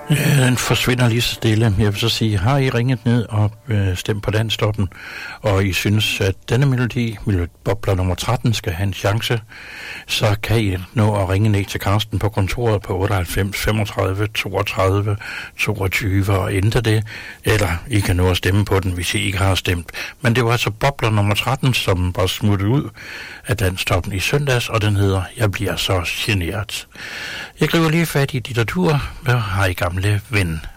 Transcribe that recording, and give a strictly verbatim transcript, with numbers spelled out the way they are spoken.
Ja, den forsvinder lige så stille. Jeg vil så sige, har I ringet ned og øh, stemt på landstoppen, og I synes, at denne melodi, bobler nummer tretten, skal have en chance, så kan I nå at ringe ned til Carsten på kontoret på otteoghalvfems femogtredive toogtredive toogtyve og ændre det, eller I kan nå at stemme på den, hvis I ikke har stemt. Men det var altså bobler nummer tretten, som var smuttet ud af landstoppen i søndags, og den hedder Jeg bliver så generet. Jeg griber lige fat i litteratur. Hvad har I gamle ven?